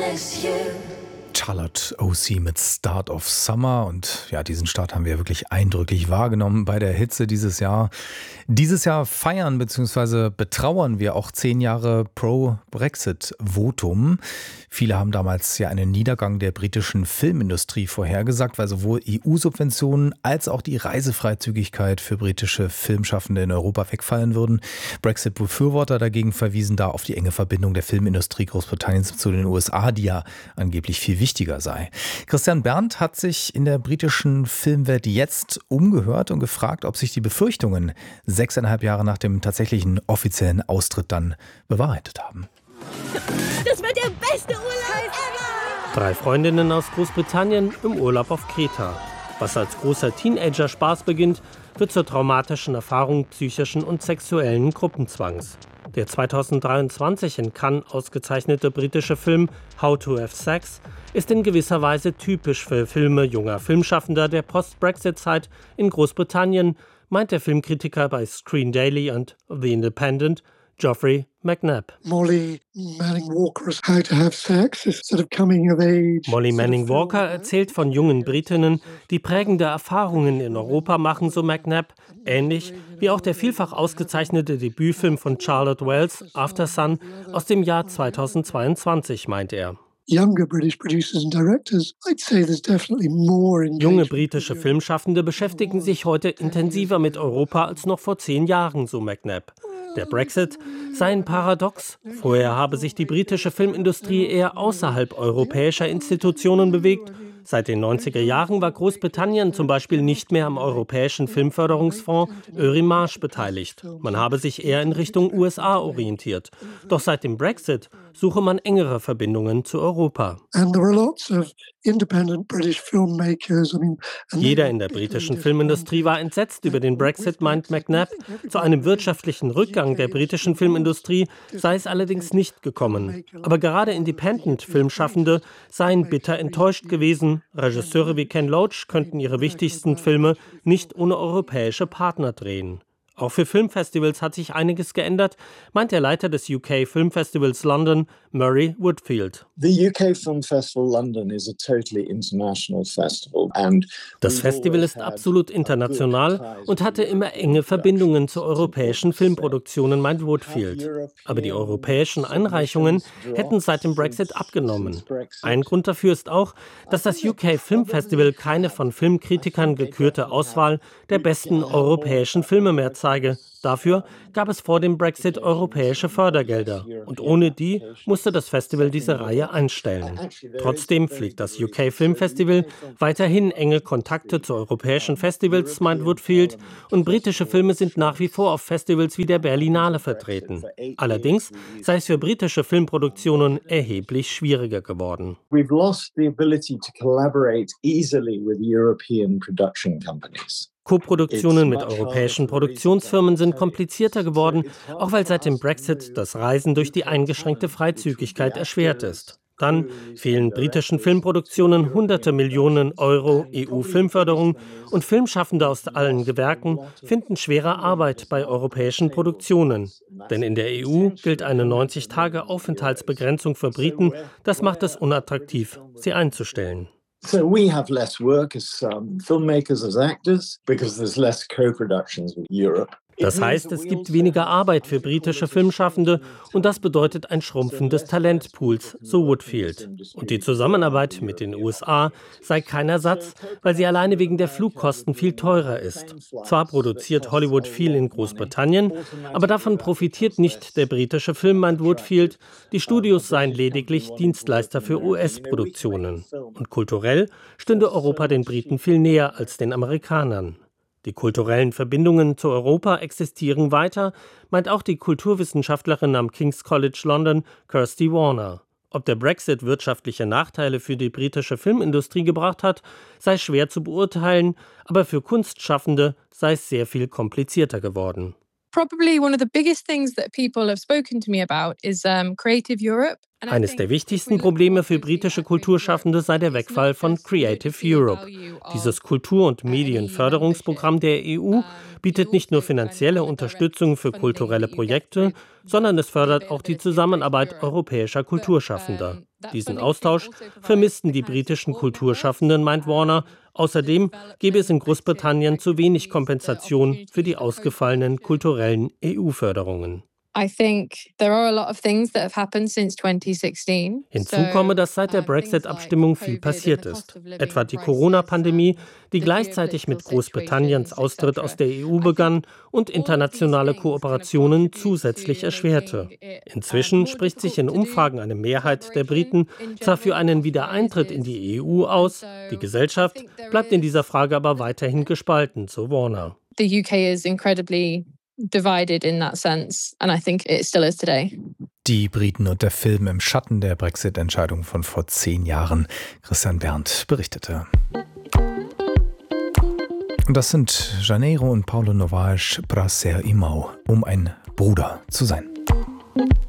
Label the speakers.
Speaker 1: Charlotte O.C. mit Start of Summer. Und ja, diesen Start haben wir wirklich eindrücklich wahrgenommen bei der Hitze dieses Jahr. Dieses Jahr feiern bzw. betrauern wir auch 10 Jahre Pro-Brexit-Votum. Viele haben damals ja einen Niedergang der britischen Filmindustrie vorhergesagt, weil sowohl EU-Subventionen als auch die Reisefreizügigkeit für britische Filmschaffende in Europa wegfallen würden. Brexit-Befürworter dagegen verwiesen da auf die enge Verbindung der Filmindustrie Großbritanniens zu den USA, die ja angeblich viel wichtiger sei. Christian Berndt hat sich in der britischen Filmwelt jetzt umgehört und gefragt, ob sich die Befürchtungen 6,5 Jahre nach dem tatsächlichen offiziellen Austritt dann bewahrheitet haben.
Speaker 2: Das wird der beste Urlaub ever!
Speaker 3: 3 Freundinnen aus Großbritannien im Urlaub auf Kreta. Was als großer Teenager-Spaß beginnt, wird zur traumatischen Erfahrung psychischen und sexuellen Gruppenzwangs. Der 2023 in Cannes ausgezeichnete britische Film How to Have Sex ist in gewisser Weise typisch für Filme junger Filmschaffender der Post-Brexit-Zeit in Großbritannien, meint der Filmkritiker bei Screen Daily und The Independent, Geoffrey McNabb.
Speaker 4: Molly Manning Walker's How to Have Sex is sort of coming of age.
Speaker 3: Molly Manning Walker erzählt von jungen Britinnen, die prägende Erfahrungen in Europa machen, so McNabb, ähnlich wie auch der vielfach ausgezeichnete Debütfilm von Charlotte Wells, After Sun, aus dem Jahr 2022, meint er.
Speaker 4: Younger British producers and directors, I'd say there's definitely more engagement.
Speaker 3: Junge britische Filmschaffende beschäftigen sich heute intensiver mit Europa als noch vor 10 Jahren, so McNabb. Der Brexit sei ein Paradox. Vorher habe sich die britische Filmindustrie eher außerhalb europäischer Institutionen bewegt. Seit den 90er Jahren war Großbritannien zum Beispiel nicht mehr am europäischen Filmförderungsfonds Eurimage beteiligt. Man habe sich eher in Richtung USA orientiert. Doch seit dem Brexit suche man engere Verbindungen zu Europa. Jeder in der britischen Filmindustrie war entsetzt über den Brexit, meint McNabb. Zu einem wirtschaftlichen Rückgang der britischen Filmindustrie sei es allerdings nicht gekommen. Aber gerade Independent-Filmschaffende seien bitter enttäuscht gewesen. Regisseure wie Ken Loach könnten ihre wichtigsten Filme nicht ohne europäische Partner drehen. Auch für Filmfestivals hat sich einiges geändert, meint der Leiter des UK Film Festivals London, Murray Woodfield. Das Festival ist absolut international und hatte immer enge Verbindungen zu europäischen Filmproduktionen, meint Woodfield. Aber die europäischen Einreichungen hätten seit dem Brexit abgenommen. Ein Grund dafür ist auch, dass das UK Film Festival keine von Filmkritikern gekürte Auswahl der besten europäischen Filme mehr zeige. Dafür gab es vor dem Brexit europäische Fördergelder und ohne die musste das Festival diese Reihe einstellen. Trotzdem pflegt das UK Film Festival weiterhin enge Kontakte zu europäischen Festivals, meint Woodfield, und britische Filme sind nach wie vor auf Festivals wie der Berlinale vertreten. Allerdings sei es für britische Filmproduktionen erheblich schwieriger geworden.
Speaker 5: We've lost the ability to collaborate easily with European production companies.
Speaker 3: Koproduktionen mit europäischen Produktionsfirmen sind komplizierter geworden, auch weil seit dem Brexit das Reisen durch die eingeschränkte Freizügigkeit erschwert ist. Dann fehlen britischen Filmproduktionen hunderte Millionen Euro EU-Filmförderung und Filmschaffende aus allen Gewerken finden schwere Arbeit bei europäischen Produktionen. Denn in der EU gilt eine 90-Tage-Aufenthaltsbegrenzung für Briten. Das macht es unattraktiv, sie einzustellen.
Speaker 5: So we have less work as filmmakers, as actors, because there's less co-productions with Europe.
Speaker 3: Das heißt, es gibt weniger Arbeit für britische Filmschaffende und das bedeutet ein Schrumpfen des Talentpools, so Woodfield. Und die Zusammenarbeit mit den USA sei kein Ersatz, weil sie alleine wegen der Flugkosten viel teurer ist. Zwar produziert Hollywood viel in Großbritannien, aber davon profitiert nicht der britische Film, meint Woodfield. Die Studios seien lediglich Dienstleister für US-Produktionen. Und kulturell stünde Europa den Briten viel näher als den Amerikanern. Die kulturellen Verbindungen zu Europa existieren weiter, meint auch die Kulturwissenschaftlerin am King's College London, Kirsty Warner. Ob der Brexit wirtschaftliche Nachteile für die britische Filmindustrie gebracht hat, sei schwer zu beurteilen, aber für Kunstschaffende sei es sehr viel komplizierter geworden.
Speaker 6: Probably one of the biggest things that people have spoken to me about is Creative Europe.
Speaker 3: Eines der wichtigsten Probleme für britische Kulturschaffende sei der Wegfall von Creative Europe. Dieses Kultur- und Medienförderungsprogramm der EU bietet nicht nur finanzielle Unterstützung für kulturelle Projekte, sondern es fördert auch die Zusammenarbeit europäischer Kulturschaffender. Diesen Austausch vermissten die britischen Kulturschaffenden, meint Warner. Außerdem gäbe es in Großbritannien zu wenig Kompensation für die ausgefallenen kulturellen EU-Förderungen. Hinzu komme, dass seit der Brexit-Abstimmung viel passiert ist. Etwa die Corona-Pandemie, die gleichzeitig mit Großbritanniens Austritt aus der EU begann und internationale Kooperationen zusätzlich erschwerte. Inzwischen spricht sich in Umfragen eine Mehrheit der Briten zwar für einen Wiedereintritt in die EU aus, die Gesellschaft bleibt in dieser Frage aber weiterhin gespalten, so Warner.
Speaker 6: The UK is incredibly divided in that sense, and I think it still is today.
Speaker 1: Die Briten und der Film im Schatten der Brexit-Entscheidung von vor 10 Jahren. Christian Berndt berichtete. Und das sind Janeiro und Paulo Novaes pra ser irmão, um ein Bruder zu sein.